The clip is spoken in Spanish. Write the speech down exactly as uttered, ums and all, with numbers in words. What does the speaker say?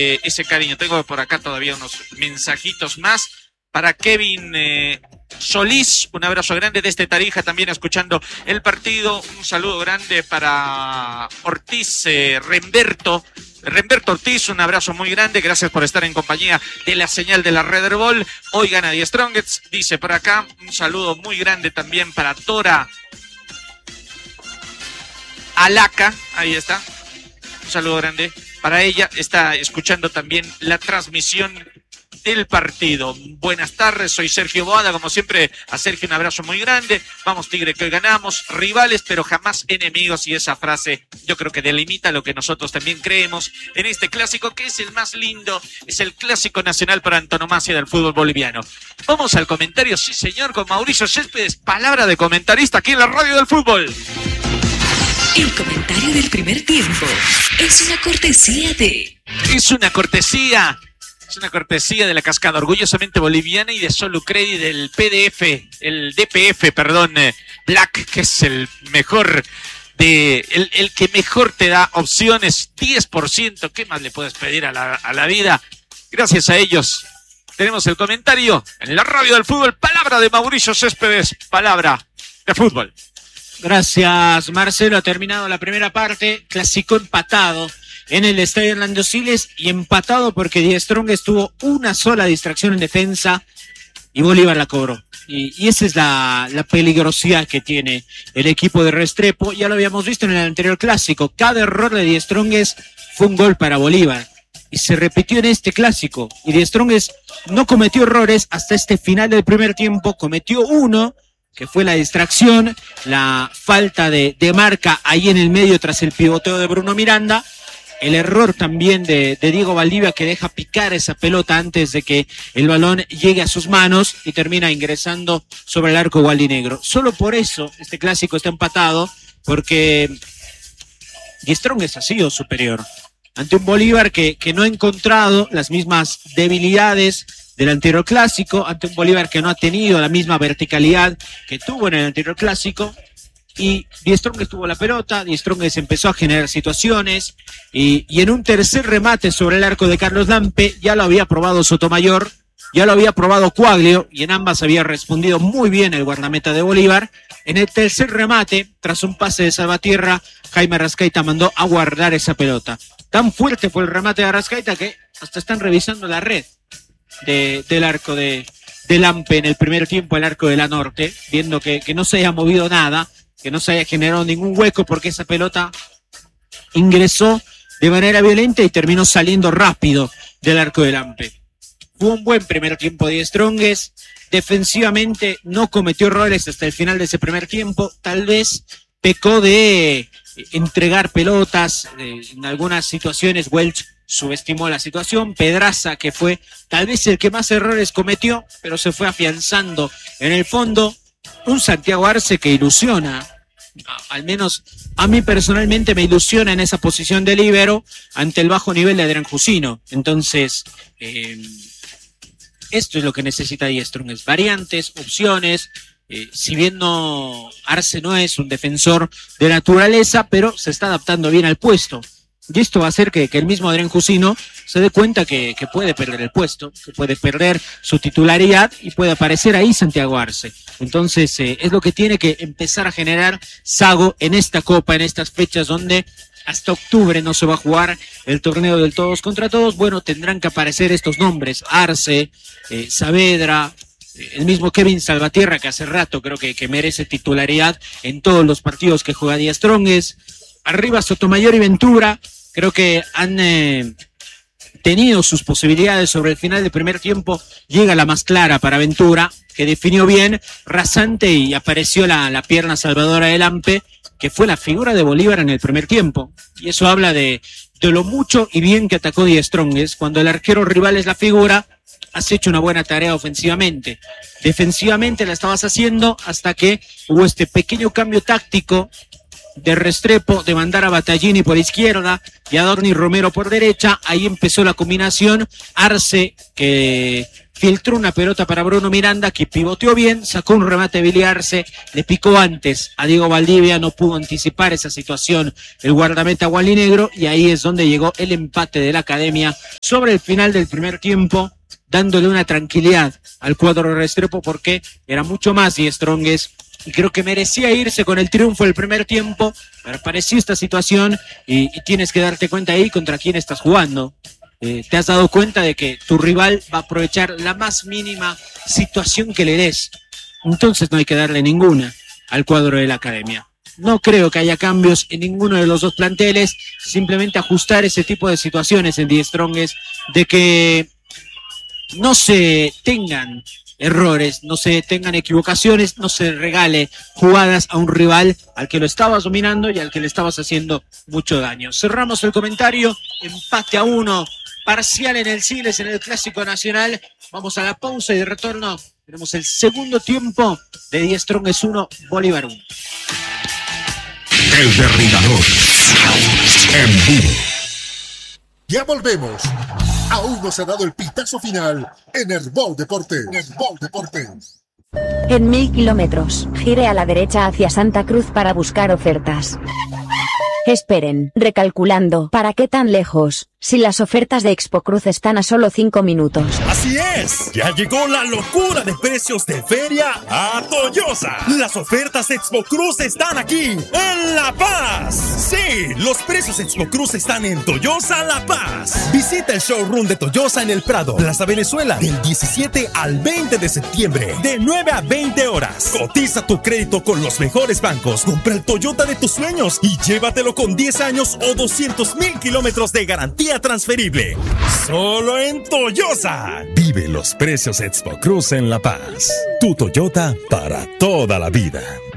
ese, ese cariño. Tengo por acá todavía unos mensajitos más para Kevin eh, Solís, un abrazo grande desde Tarija, también escuchando el partido. Un saludo grande para Ortiz eh, Remberto. Remberto Ortiz, un abrazo muy grande, gracias por estar en compañía de la señal de la Red del Ball. Hoy gana The Strongest, dice por acá. Un saludo muy grande también para Tora Alaca, ahí está. Un saludo grande para ella, está escuchando también la transmisión del partido. Buenas tardes, soy Sergio Boada, como siempre a Sergio un abrazo muy grande. Vamos Tigre, que hoy ganamos, rivales pero jamás enemigos, y esa frase yo creo que delimita lo que nosotros también creemos en este clásico, que es el más lindo, es el clásico nacional por antonomasia del fútbol boliviano. Vamos al comentario, sí señor, con Mauricio Céspedes, palabra de comentarista aquí en la Radio del Fútbol. El comentario del primer tiempo es una cortesía de... Es una cortesía... Es una cortesía de la Cascada, orgullosamente boliviana, y de Solucredi del P D F, el D P F, perdón, eh, Black, que es el mejor, de, el, el que mejor te da opciones, diez por ciento, ¿qué más le puedes pedir a la, a la vida? Gracias a ellos tenemos el comentario en la Radio del Fútbol, palabra de Mauricio Céspedes, palabra de fútbol. Gracias, Marcelo. Ha terminado la primera parte, clásico empatado en el Estadio Orlando Siles, y empatado porque Die Strongest tuvo una sola distracción en defensa y Bolívar la cobró. Y, y esa es la, la peligrosidad que tiene el equipo de Restrepo. Ya lo habíamos visto en el anterior clásico. Cada error de Die Strongest fue un gol para Bolívar. Y se repitió en este clásico. Y Die Strongest no cometió errores hasta este final del primer tiempo. Cometió uno, que fue la distracción, la falta de, de marca ahí en el medio tras el pivoteo de Bruno Miranda. El error también de, de Diego Valdivia, que deja picar esa pelota antes de que el balón llegue a sus manos y termina ingresando sobre el arco gualdinegro. Solo por eso este clásico está empatado, porque Die Strongest ha sido superior ante un Bolívar que, que no ha encontrado las mismas debilidades del anterior clásico, ante un Bolívar que no ha tenido la misma verticalidad que tuvo en el anterior clásico. Y Die Strongest tuvo la pelota, Die Strongest empezó a generar situaciones, y, y en un tercer remate sobre el arco de Carlos Lampe ya lo había probado Sotomayor, ya lo había probado Coaglio, y en ambas había respondido muy bien el guardameta de Bolívar. En el tercer remate, tras un pase de Salvatierra, Jaime Arrascaita mandó a guardar esa pelota. Tan fuerte fue el remate de Arrascaita que hasta están revisando la red de, del arco de, de Lampe en el primer tiempo, el arco de la Norte, viendo que, que no se haya movido nada, que no se haya generado ningún hueco, porque esa pelota ingresó de manera violenta y terminó saliendo rápido del arco de Lampe. Fue un buen primer tiempo de Die Strongest. Defensivamente no cometió errores hasta el final de ese primer tiempo. Tal vez pecó de entregar pelotas. En algunas situaciones Welch subestimó la situación. Pedraza, que fue tal vez el que más errores cometió, pero se fue afianzando en el fondo. Un Santiago Arce que ilusiona, al menos a mí personalmente me ilusiona en esa posición de líbero ante el bajo nivel de Adrián Jusino. Entonces, eh, esto es lo que necesita Die Strongest: variantes, opciones. Eh, si bien no, Arce no es un defensor de naturaleza, pero se está adaptando bien al puesto. Y esto va a hacer que, que el mismo Adrián Jusino se dé cuenta que, que puede perder el puesto, que puede perder su titularidad y puede aparecer ahí Santiago Arce. Entonces eh, es lo que tiene que empezar a generar Sago en esta Copa, en estas fechas donde hasta octubre no se va a jugar el torneo del todos contra todos. Bueno, tendrán que aparecer estos nombres: Arce, eh, Saavedra, eh, el mismo Kevin Salvatierra, que hace rato creo que, que merece titularidad en todos los partidos que juega Die Strongest. Arriba Sotomayor y Ventura, creo que han eh, tenido sus posibilidades sobre el final del primer tiempo. Llega la más clara para Ventura, que definió bien, rasante, y apareció la, la pierna salvadora de Lampe, que fue la figura de Bolívar en el primer tiempo. Y eso habla de, de lo mucho y bien que atacó Die Strongest. Cuando el arquero rival es la figura, has hecho una buena tarea ofensivamente. Defensivamente la estabas haciendo hasta que hubo este pequeño cambio táctico de Restrepo, de mandar a Battaglini por izquierda y a Dorni Romero por derecha. Ahí empezó la combinación. Arce, que filtró una pelota para Bruno Miranda, que pivoteó bien, sacó un remate de Billy Arce, le picó antes a Diego Valdivia, no pudo anticipar esa situación el guardameta gualinegro, y ahí es donde llegó el empate de la Academia sobre el final del primer tiempo, dándole una tranquilidad al cuadro Restrepo, porque era mucho más Die Strongest y creo que merecía irse con el triunfo el primer tiempo, pero apareció esta situación y, y tienes que darte cuenta ahí contra quién estás jugando. Eh, te has dado cuenta de que tu rival va a aprovechar la más mínima situación que le des, entonces no hay que darle ninguna al cuadro de la Academia. No creo que haya cambios en ninguno de los dos planteles, simplemente ajustar ese tipo de situaciones en Die Strongest, de que no se tengan errores, no se tengan equivocaciones, no se regale jugadas a un rival al que lo estabas dominando y al que le estabas haciendo mucho daño. Cerramos el comentario, empate a uno, parcial en el Siles, en el Clásico Nacional. Vamos a la pausa y de retorno tenemos el segundo tiempo de Die Strongest uno, Bolívar uno. El Derribador en vivo. Ya volvemos. Aún no se ha dado el pitazo final en Herbol Deportes. Herbol Deportes. En mil kilómetros, gire a la derecha hacia Santa Cruz para buscar ofertas. Esperen, recalculando, ¿para qué tan lejos? Si las ofertas de Expo Cruz están a solo cinco minutos. Así es, ya llegó la locura de precios de feria a Toyosa. Las ofertas Expo Cruz están aquí, en La Paz. Sí, los precios Expo Cruz están en Toyosa La Paz. Visita el showroom de Toyosa en el Prado, Plaza Venezuela, del diecisiete al veinte de septiembre, de nueve a veinte horas. Cotiza tu crédito con los mejores bancos, compra el Toyota de tus sueños y llévatelo con diez años o doscientos mil kilómetros de garantía transferible. Solo en Toyosa. Vive los precios Expo Cruz en La Paz. Tu Toyota para toda la vida.